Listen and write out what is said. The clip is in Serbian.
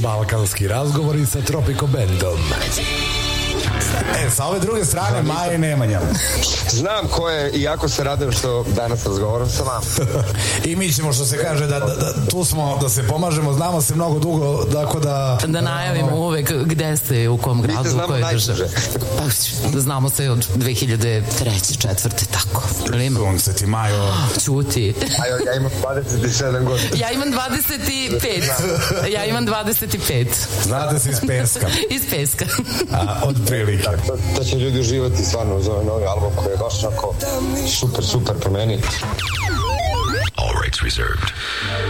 Balkanski razgovori sa Tropico Bandom. Sa ove druge strane Maja i Nemanja. Znam ko je i jako se radujem što danas razgovaram sa vama. I mi ćemo, što se kaže, da tu smo da se pomažemo, znamo se mnogo dugo, tako da najavimo uvek gde ste, u kom gradu, u kojoj državi. Pa znamo se od 2003. 4. tako. Sunce ti, Majo. Ćuti. Ja imam 27 godina. Ja imam 25. Znate se iz Peska. Iz Peska. Od prilike. Da će ljudi uživati stvarno uz ovaj novi album koji je baš onako super po meni. All rights reserved.